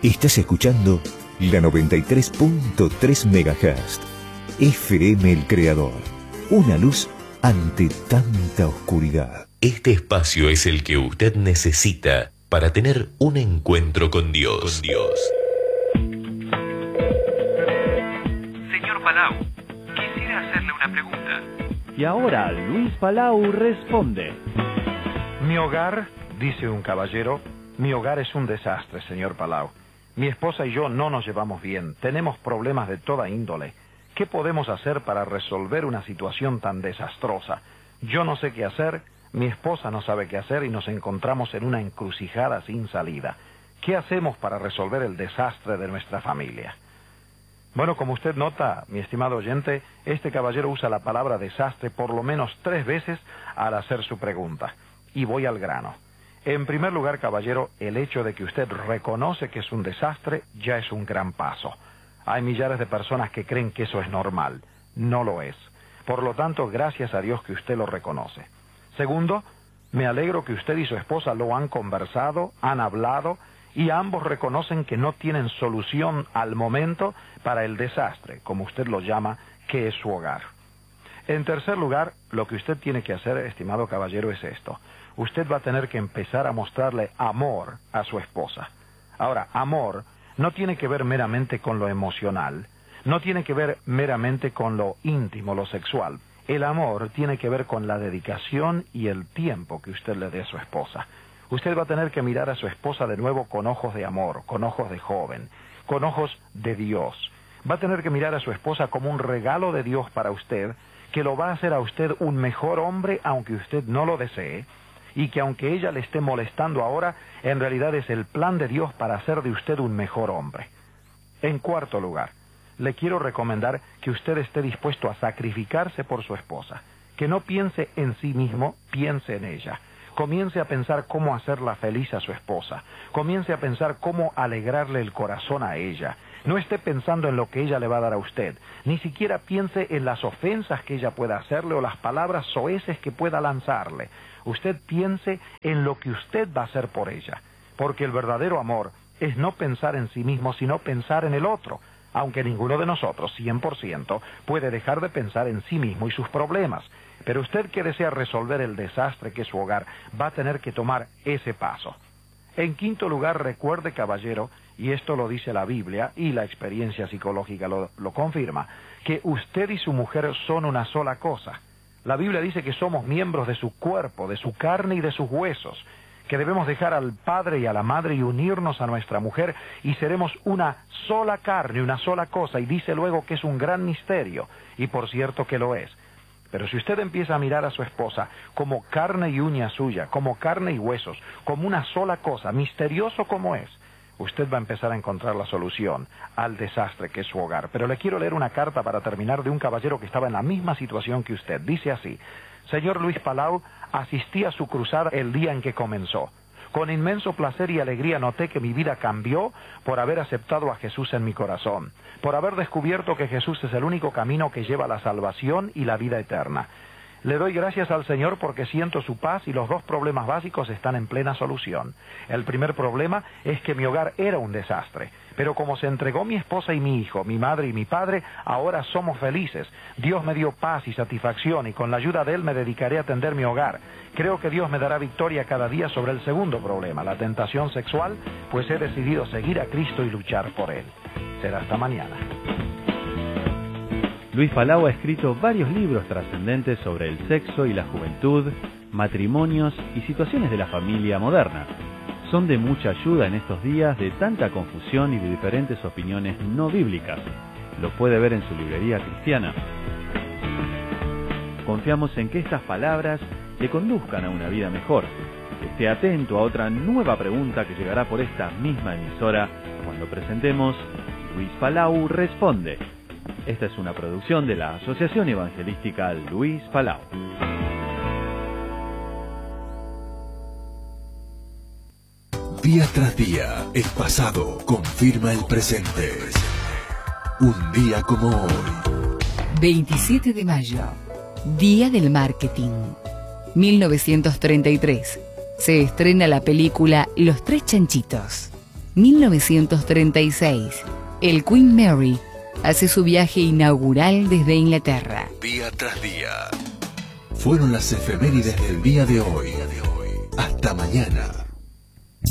Estás escuchando la 93.3 MHz. FM El Creador. Una luz ante tanta oscuridad. Este espacio es el que usted necesita para tener un encuentro con Dios. Señor Palau, quisiera hacerle una pregunta. Y ahora Luis Palau responde. Mi hogar, dice un caballero, mi hogar es un desastre, señor Palau. Mi esposa y yo no nos llevamos bien, tenemos problemas de toda índole. ¿Qué podemos hacer para resolver una situación tan desastrosa? Yo no sé qué hacer, mi esposa no sabe qué hacer y nos encontramos en una encrucijada sin salida. ¿Qué hacemos para resolver el desastre de nuestra familia? Bueno, como usted nota, mi estimado oyente, este caballero usa la palabra desastre por lo menos 3 veces al hacer su pregunta. Y voy al grano. En primer lugar, caballero, el hecho de que usted reconoce que es un desastre ya es un gran paso. Hay millares de personas que creen que eso es normal. No lo es. Por lo tanto, gracias a Dios que usted lo reconoce. Segundo, me alegro que usted y su esposa lo han conversado, han hablado, y ambos reconocen que no tienen solución al momento para el desastre, como usted lo llama, que es su hogar. En tercer lugar, lo que usted tiene que hacer, estimado caballero, es esto. Usted va a tener que empezar a mostrarle amor a su esposa. Ahora, amor no tiene que ver meramente con lo emocional, no tiene que ver meramente con lo íntimo, lo sexual. El amor tiene que ver con la dedicación y el tiempo que usted le dé a su esposa. Usted va a tener que mirar a su esposa de nuevo con ojos de amor, con ojos de joven, con ojos de Dios. Va a tener que mirar a su esposa como un regalo de Dios para usted, que lo va a hacer a usted un mejor hombre aunque usted no lo desee, y que aunque ella le esté molestando ahora, en realidad es el plan de Dios para hacer de usted un mejor hombre. En cuarto lugar, le quiero recomendar que usted esté dispuesto a sacrificarse por su esposa, que no piense en sí mismo, piense en ella. Comience a pensar cómo hacerla feliz a su esposa, comience a pensar cómo alegrarle el corazón a ella. No esté pensando en lo que ella le va a dar a usted, ni siquiera piense en las ofensas que ella pueda hacerle o las palabras soeces que pueda lanzarle. Usted piense en lo que usted va a hacer por ella, porque el verdadero amor es no pensar en sí mismo, sino pensar en el otro, aunque ninguno de nosotros, 100%, puede dejar de pensar en sí mismo y sus problemas. Pero usted que desea resolver el desastre que es su hogar, va a tener que tomar ese paso. En quinto lugar, recuerde, caballero, y esto lo dice la Biblia, y la experiencia psicológica lo confirma, que usted y su mujer son una sola cosa. La Biblia dice que somos miembros de su cuerpo, de su carne y de sus huesos, que debemos dejar al padre y a la madre y unirnos a nuestra mujer, y seremos una sola carne, una sola cosa, y dice luego que es un gran misterio, y por cierto que lo es. Pero si usted empieza a mirar a su esposa como carne y uña suya, como carne y huesos, como una sola cosa, misterioso como es, usted va a empezar a encontrar la solución al desastre que es su hogar. Pero le quiero leer una carta para terminar de un caballero que estaba en la misma situación que usted. Dice así: Señor Luis Palau, asistí a su cruzada el día en que comenzó. Con inmenso placer y alegría noté que mi vida cambió por haber aceptado a Jesús en mi corazón, por haber descubierto que Jesús es el único camino que lleva a la salvación y la vida eterna. Le doy gracias al Señor porque siento su paz y los 2 problemas básicos están en plena solución. El primer problema es que mi hogar era un desastre, pero como se entregó mi esposa y mi hijo, mi madre y mi padre, ahora somos felices. Dios me dio paz y satisfacción y con la ayuda de Él me dedicaré a atender mi hogar. Creo que Dios me dará victoria cada día sobre el segundo problema, la tentación sexual, pues he decidido seguir a Cristo y luchar por Él. Será hasta mañana. Luis Palau ha escrito varios libros trascendentes sobre el sexo y la juventud, matrimonios y situaciones de la familia moderna. Son de mucha ayuda en estos días de tanta confusión y de diferentes opiniones no bíblicas. Lo puede ver en su librería cristiana. Confiamos en que estas palabras le conduzcan a una vida mejor. Esté atento a otra nueva pregunta que llegará por esta misma emisora cuando presentemos Luis Palau Responde. Esta es una producción de la Asociación Evangelística Luis Palau. Día tras día, el pasado confirma el presente. Un día como hoy. 27 de mayo, Día del Marketing. 1933. Se estrena la película Los Tres Chanchitos. 1936, el Queen Mary hace su viaje inaugural desde Inglaterra. Día tras día. Fueron las efemérides del día de hoy. Hasta mañana.